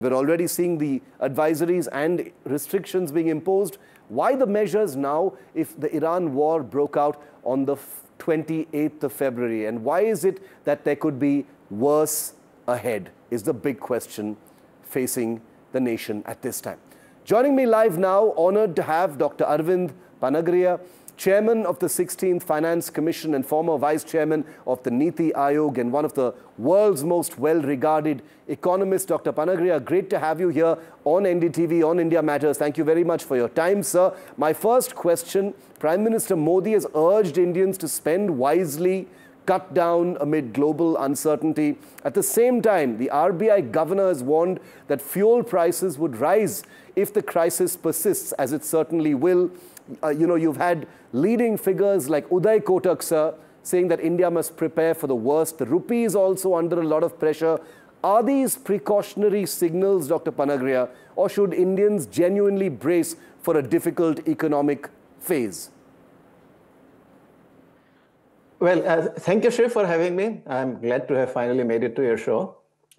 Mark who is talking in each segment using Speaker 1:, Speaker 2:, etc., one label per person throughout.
Speaker 1: We're already seeing the advisories and restrictions being imposed. Why the measures now if the Iran war broke out on the 28th of February? And why is it that there could be worse ahead is the big question facing the nation at this time. Joining me live now, honored to have Dr. Arvind Panagria, Chairman of the 16th Finance Commission and former Vice Chairman of the Niti Aayog and one of the world's most well-regarded economists. Dr. Panagria, great to have you here on NDTV, on India Matters. Thank you very much for your time, sir. My first question, Prime Minister Modi has urged Indians to spend wisely, cut down amid global uncertainty. At the same time, the RBI governor has warned that fuel prices would rise if the crisis persists, as it certainly will. You've had leading figures like Uday Kotak, sir, saying that India must prepare for the worst. The rupee is also under a lot of pressure. Are these precautionary signals, Dr. Panagria, or should Indians genuinely brace for a difficult economic phase?
Speaker 2: Well, thank you, Shiv, for having me. I'm glad to have finally made it to your show.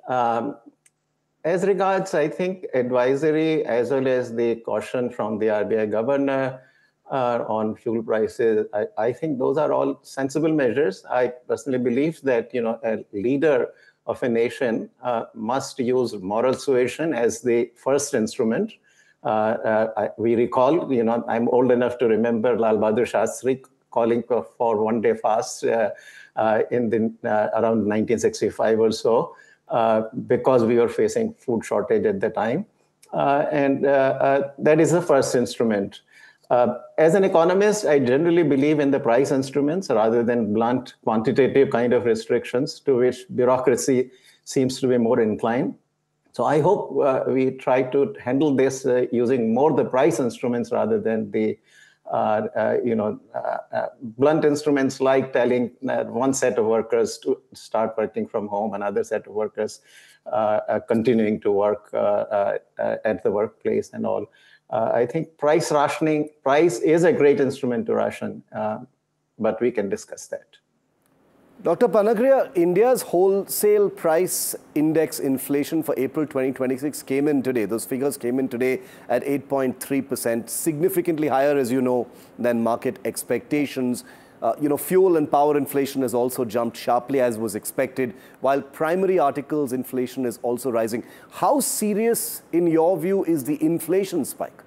Speaker 2: As regards, I think, advisory as well as the caution from the RBI governor on fuel prices, I think those are all sensible measures. I personally believe that, a leader of a nation must use moral suasion as the first instrument. We recall, I'm old enough to remember Lal Bahadur Shastri calling for one-day fast in the around 1965 or so, because we were facing food shortage at the time. That is the first instrument. As an economist, I generally believe in the price instruments rather than blunt quantitative kind of restrictions to which bureaucracy seems to be more inclined. So I hope we try to handle this using more the price instruments rather than the blunt instruments like telling one set of workers to start working from home, another set of workers continuing to work at the workplace and all. I think price is a great instrument to ration, but we can discuss that.
Speaker 1: Dr. Panagria, India's wholesale price index inflation for April 2026 came in today. Those figures came in today at 8.3%, significantly higher, as you know, than market expectations. Fuel and power inflation has also jumped sharply, as was expected, while primary articles inflation is also rising. How serious, in your view, is the inflation spike?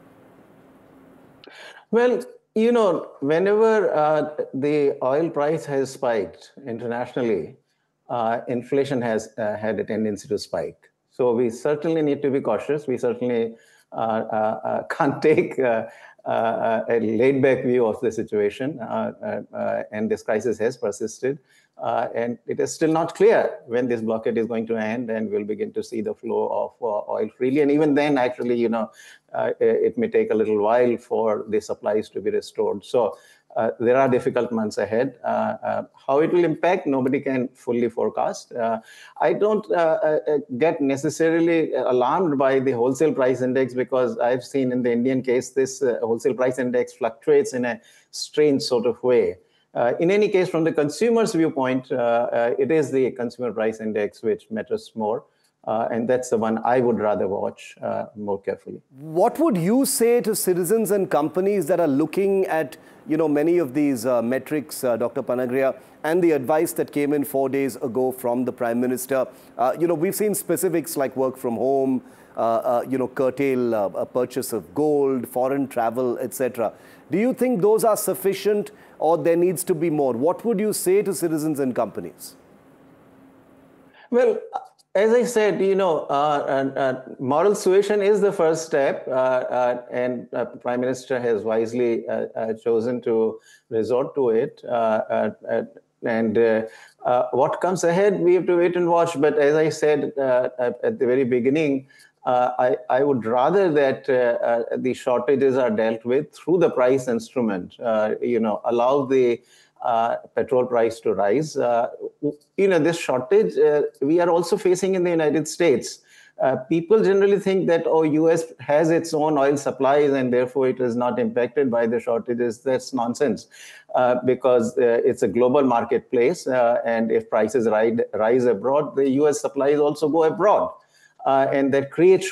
Speaker 2: Well, whenever the oil price has spiked internationally, inflation has had a tendency to spike. So we certainly need to be cautious. We certainly can't take a laid-back view of the situation. And this crisis has persisted. And it is still not clear when this blockade is going to end and we'll begin to see the flow of oil freely. And even then, actually, it may take a little while for the supplies to be restored. So there are difficult months ahead. How it will impact, nobody can fully forecast. I don't get necessarily alarmed by the wholesale price index because I've seen in the Indian case, this wholesale price index fluctuates in a strange sort of way. In any case, from the consumer's viewpoint, it is the consumer price index which matters more. And that's the one I would rather watch more carefully.
Speaker 1: What would you say to citizens and companies that are looking at, many of these metrics, Dr. Panagria, and the advice that came in 4 days ago from the Prime Minister? We've seen specifics like work from home, curtail a purchase of gold, foreign travel, etc. Do you think those are sufficient or there needs to be more? What would you say to citizens and companies?
Speaker 2: Well, as I said, moral suasion is the first step, and Prime Minister has wisely chosen to resort to it. What comes ahead, we have to wait and watch. But as I said at the very beginning, I would rather that the shortages are dealt with through the price instrument. Allow the petrol price to rise. This shortage we are also facing in the United States. People generally think that, US has its own oil supplies and therefore it is not impacted by the shortages. That's nonsense because it's a global marketplace. And if prices rise abroad, the US supplies also go abroad. And that creates